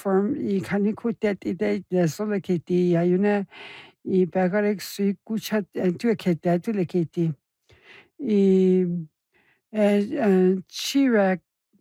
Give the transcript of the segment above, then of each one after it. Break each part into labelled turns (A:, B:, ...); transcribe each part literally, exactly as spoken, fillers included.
A: chloroform i kanikutet i det det solekiti ayune i bagarek sui kuchat tuekete tulekiti i eh chirak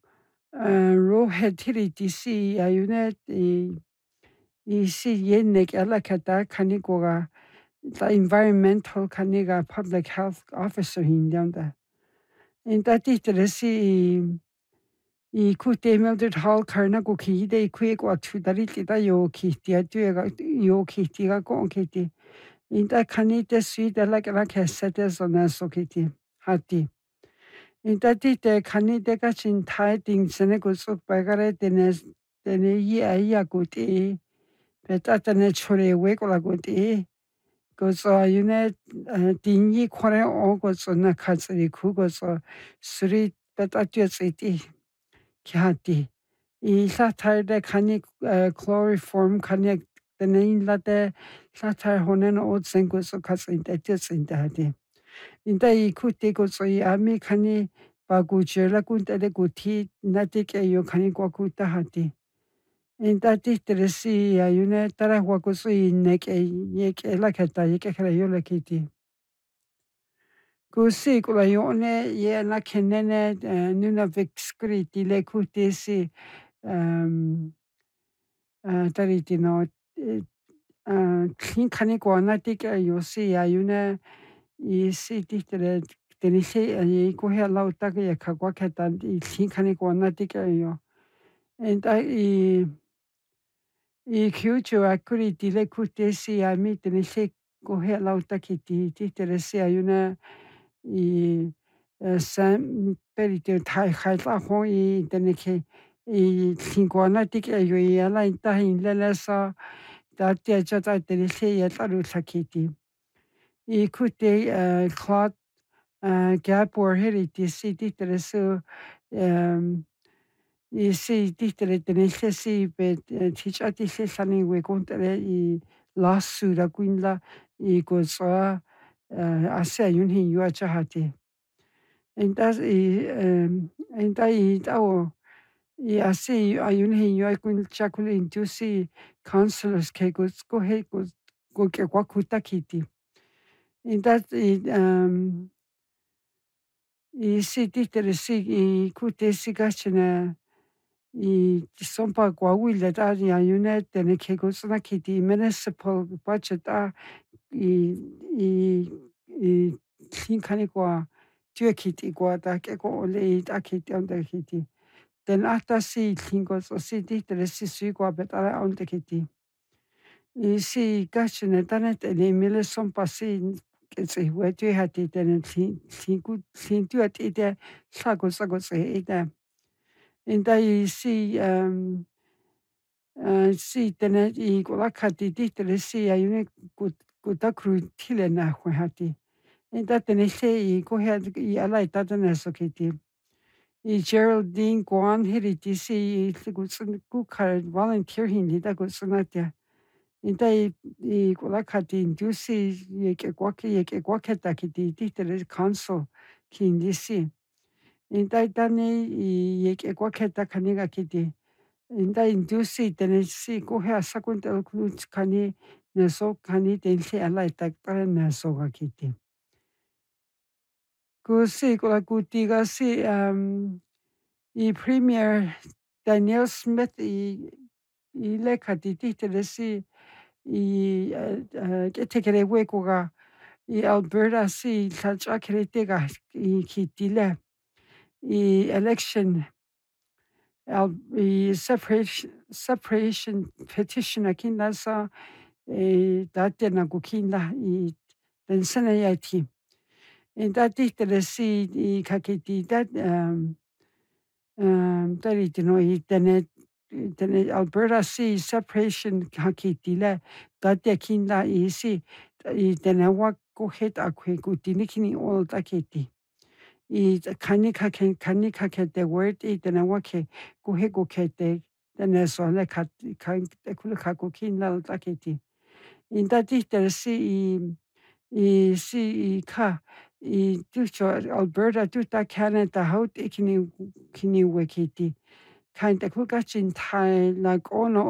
A: rohetiri si ayune i i si yenek alakata kanikoga the environmental kaniga public health officer hindanda. In that si I kute Mildred Hall karna ko kihide I kuek wa tudari tita yo kihtia tuega yo kihtiga ko kiti. Inta kanite suite la la kesete zona so kiti hati. Inta tite kanite ka chin thai ting sene ko suk pagare tenes tene yi aya kuti. Beta tene chore we ko la kuti. Ko so yune ting yi kore o ko so na katsri ku ko so suri beta tuetsiti. Kihati. I satar kani chloroform kani the name late satar honen old sengus so kasin tetis in daddy. In the kuti so yami kani bagujela kunta de guti natik e yo kani kwakuta hati. In that titresi ayune tara wakuso in nek e yek elakata yekera yolakiti. Kusi kula yone ye na kenene nuna vexcriti le kutisi um uh taritino uh clean canicona tica yosi ayuna i si titre tenise ay coge lauta que caguacata y clean canicona tica yo. And I i kiucho acuriti le kutisi a mi tenise coge lauta que ti titre si ayuna i san perito tai haita ho i teneke i cinquana tika yo i ala inta in lelesa da te chata tenese ya taru sakiti. I kute clot gap or heriti si titresu um I si titre tenese si be tichati se sani we kontere I lasu da quinla I goza ase yun hin yo chahati. And that's a um and I tao I see ayun hin yo kun chakul into see counselors ke go go he go go ke kwa kutakiti. And that it um I see titere si I kute si gachina I sompa kwa wile da ya yunet tene ke go sana kiti municipal budget a I I I thinkani kwa tuekiti kwa da ke ko le da kiti on the kiti. Then after si thinkos o si titere si sui kwa betara on the kiti. I si gachina tanet ele mile sompa si it's a way to have it and think think to it either sago sago say either. And I see um uh see tenet I golakati titere si ayune gut gutakru tile na hati. And that then I say go ahead I like that and so kiti. I Geraldine Guan hiriti si good card volunteer hindi da good sonatia. And I I golakati induce yeke gwaki yeke gwaketa kiti titere council kindi si. And I done yeke gwaketa kaniga kiti. And I induce then si go here second includes kani neso kani tense alai tak neso kiti. Go si go gutiga si um I Premier Daniel Smith I I lekati titere si I ketekere wekoga I Alberta si sacha keretega I kitile I election al I separation separation petition akinda sa e date na gukinda I den senayati. And that titere si I kakiti that um um taritino I tenet tenet Alberta si separation hakitile date kinda I si I tenawa kohet akwe kutinikini all takiti. I kanika ken kanika ke the word I tenawa ke kohe kokete teneso le kat kan ekula kakokinda takiti. In that titere si I si I ka I tucho Alberta tuta Canada haut ikini kini wekiti. Kind of kugachin Thai like ono